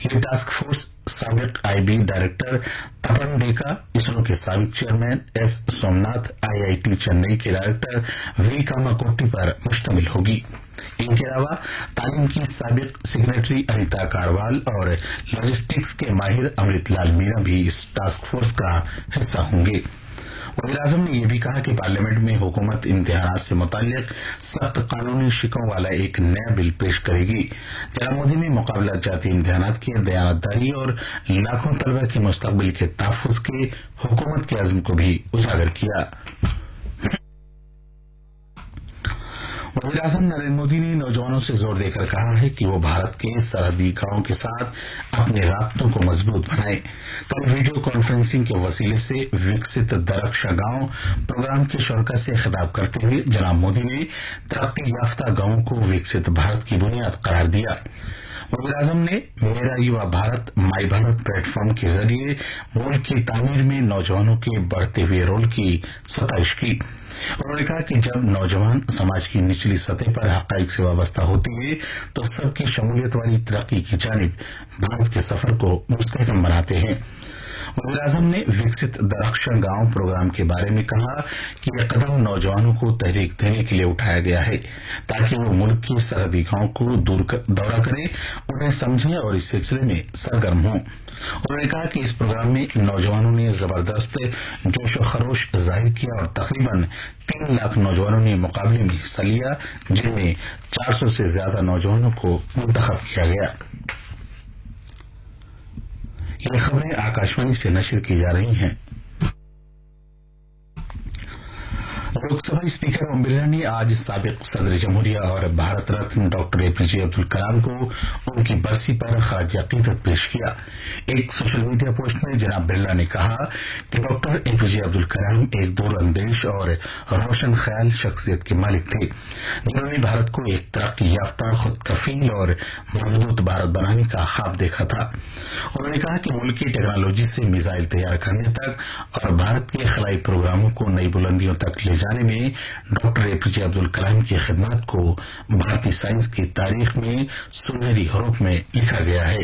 ये task force साबिक IB director तपन डेका, इसरो के साबिक chairman S Somnath, IIT Chennai के डायरेक्टर वी कामाकोटी पर मुश्तमिल होगी। इनके अलावा तालीम की साबिक सेक्रेटरी अनिता कारवाल और लॉजिस्टिक्स के माहिर अमृतलाल मीणा भी इस टास्क फोर्स का हिस्सा होंगे। वज़ीर-ए-आज़म ने यह भी कहा कि पार्लियामेंट में हुकूमत इम्तिहानात से मुताल्लिक सख्त कानूनी शिकों वाला एक नया बिल पेश करेगी। जनाब मोदी ने मुकाबला जाती इम्तिहानात की दयानतदारी और लाखों तलबा के मुस्तकबिल के तहफ़्फ़ुज़ के हुकूमत के अज़्म को भी उजागर किया। वज़ीर-ए-आज़म नरेंद्र मोदी ने नौजवानों से जोर देकर कहा है कि वो भारत के सरहदी गांवों के साथ अपने राब्तों को मजबूत बनाएं। कल वीडियो कॉन्फ्रेंसिंग के वसीले से विकसित दरख्शा गांव प्रोग्राम के शरका से खिताब करते हुए जनाब मोदी ने तरक्की याफ्ता गांवों को विकसित भारत की बुनियाद करार दिया। वज़ीर-ए-आज़म ने मेरा युवा भारत माई भारत प्लेटफॉर्म के जरिए मुल्क की तामीर में नौजवानों के बढ़ते हुए रोल की सताइश की। उन्होंने कहा कि जब नौजवान समाज की निचली सतह पर हक़ाइक़ से वाबस्ता होते हैं तो सबकी शमूलियत वाली तरक्की की जानिब भारत के सफर को मुस्तहकम बनाते हैं। वज़ीर-ए-आज़म ने विकसित दरख्शा गांव प्रोग्राम के बारे में कहा कि यह कदम नौजवानों को तहरीक देने के लिए उठाया गया है ताकि वो मुल्क के सरहदी गांवों को दौरा करें, उन्हें समझें और इस सिलसिले में सरगर्म हों। उन्होंने कहा कि इस प्रोग्राम में नौजवानों ने जबरदस्त जोश व खरोश जाहिर किया और तकरीबन 3 लाख नौजवानों ने मुकाबले में हिस्सा लिया, जिनमें 400 से ज्यादा नौजवानों को मुंतखब किया गया। ये खबरें आकाशवाणी से नशर की जा रही हैं। लोकसभा स्पीकर ओम बिरला ने आज साबिक सदर जमहूरिया और भारत रत्न डॉक्टर एपीजे अब्दुल कलाम को उनकी बरसी पर खराज अकीदत पेश किया। एक सोशल मीडिया पोस्ट में जनाब बिरला ने कहा कि डॉक्टर एपीजे अब्दुल कलाम एक दूरअंदेश और रोशन ख्याल शख्सियत के मालिक थे, जिन्होंने भारत को एक तरक्की याफ्ता, खुद कफील और मजबूत भारत बनाने का ख्वाब देखा था। उन्होंने कहा कि मुल्क की टेक्नोलॉजी से मिसाइल तैयार करने तक और भारत के खलाई प्रोग्रामों को नई बुलंदियों तक ले जाने में डॉक्टर एपीजे अब्दुल कलाम की खिदमत को भारतीय साइंस की तारीख में सुनहरी हरूफ में लिखा गया है।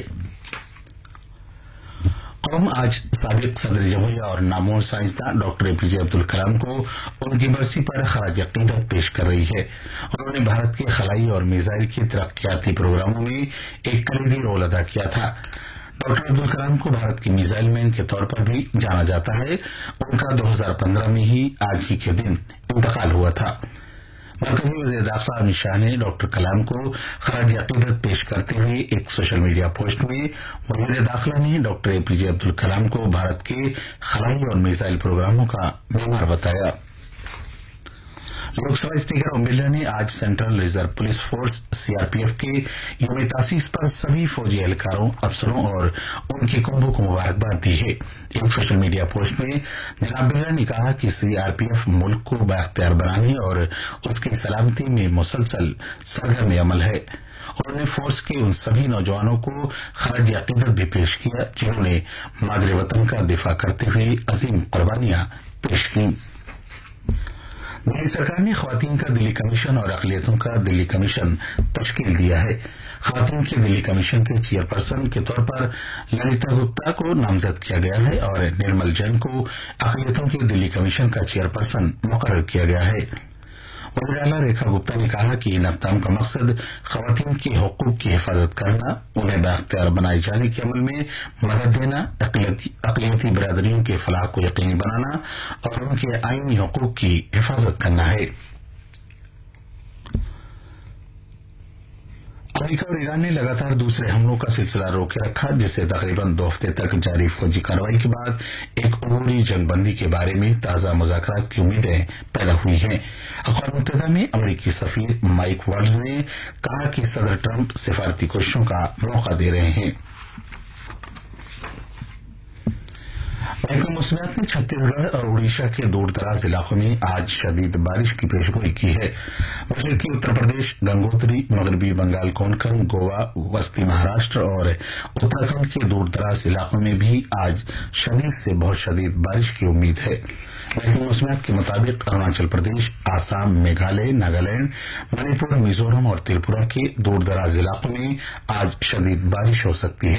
कौम आज साबिक सदर जमहूरिया और नामवर साइंसदान डॉक्टर एपीजे अब्दुल कलाम को उनकी बरसी पर खराज अकीदत पेश कर रही है। उन्होंने भारत के खलाई और मिसाइल के तरक्याती प्रोग्रामों में एक कलीदी रोल अदा किया था। डॉक्टर अब्दुल कलाम को भारत के मिसाइल मैन के तौर पर भी जाना जाता है। उनका 2015 में ही आज ही के दिन इंतकाल हुआ था। मरकजी वज़ीर दाखिला अमित शाह ने डॉक्टर कलाम को खराज अकीदत पेश करते हुए एक सोशल मीडिया पोस्ट में वज़ीर दाखिला ने डॉक्टर एपीजे अब्दुल कलाम को भारत के खलाई और मिसाइल प्रोग्रामों का मेहमान बताया। लोकसभा स्पीकर ओम बिरला ने आज central reserve police force CRPF के यौम तासीस पर सभी फौजी एहलकारों, अफसरों और उनके कुंभों को मुबारकबाद दी है। एक सोशल मीडिया पोस्ट में जनाब बिरला ने कहा कि सीआरपीएफ मुल्क को बाइख्तियार बनाने और उसकी सलामती में मुसलसल सरगर्म अमल है। उन्होंने फोर्स के उन सभी नौजवानों को खराज अकीदत भी पेश किया जिन्होंने मादरे वतन का दिफा करते हुए अजीम कुर्बानियां पेश की। दिल्ली सरकार ने ख्वातीन का दिल्ली कमीशन और अक़लियतों का दिल्ली कमीशन तश्कील दिया है। ख्वातीन के दिल्ली कमीशन के चेयरपर्सन के तौर पर ललिता गुप्ता को नामजद किया गया है और निर्मल जैन को अक़लियतों के दिल्ली कमीशन का चेयरपर्सन मुकर्रर किया गया है। वज़ीर आला रेखा गुप्ता ने कहा कि इन अक़दाम का मकसद ख़वातीन के हुकूक की हिफाजत करना, उन्हें बाइख्तियार बनाए जाने के अमल में मदद देना, अक़लियती बिरादरियों के फलाह को यकीनी बनाना और उनके आईनी हुकूक की हिफाजत करना है। अमेरिका और ईरान ने लगातार दूसरे हमलों का सिलसिला रोके रखा, जिससे तकरीबन 2 हफ्ते तक जारी फौजी कार्रवाई के बाद एक अबूरी जंगबंदी के बारे में ताज़ा मुज़ाकरात की उम्मीदें पैदा हुई हैं। अक़वाम मुत्तहिदा में अमेरिकी सफ़ीर माइक वाल्ज़ ने कहा कि सदर ट्रंप सिफारती कोशिशों का मौका दे रहे हैं। महकमा मौसमियात ने छत्तीसगढ़ और उड़ीसा के दूर दराज इलाकों में आज शदीद बारिश की पेशगोई की है। मशरकी उत्तर प्रदेश, गंगोत्री, मगरबी बंगाल कोंकण, गोवा, वस्ती महाराष्ट्र और उत्तराखंड के दूर दराज इलाकों में भी आज शदीद से बहुत शदीद बारिश की उम्मीद है। महकमा मौसमियात के मुताबिक अरुणाचल प्रदेश, आसाम, मेघालय, नागालैंड, मणिपुर, मिजोरम और त्रिपुरा के दूर दराज इलाकों में आज शदीद बारिश हो सकती है।